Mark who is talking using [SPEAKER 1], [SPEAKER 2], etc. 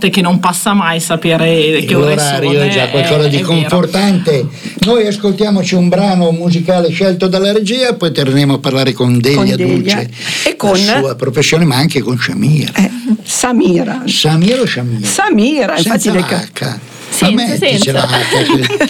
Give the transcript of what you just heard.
[SPEAKER 1] notte che non passa mai sapere che ore sono.
[SPEAKER 2] L'orario è già qualcosa di confortante. Noi ascoltiamoci un brano musicale scelto dalla regia, poi torneremo a parlare con Delia Dulce
[SPEAKER 3] e con
[SPEAKER 2] la sua professione, ma anche con Samira.
[SPEAKER 3] Samira.
[SPEAKER 2] Samira o Shamira?
[SPEAKER 3] Samira, infatti
[SPEAKER 2] senza l'H.
[SPEAKER 1] Senza.
[SPEAKER 2] La H.